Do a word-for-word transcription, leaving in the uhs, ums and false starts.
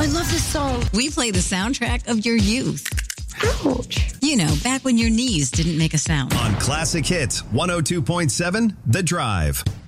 I love this song. We play the soundtrack of your youth. Ouch. You know, back when your knees didn't make a sound. On Classic Hits one oh two point seven, The Drive.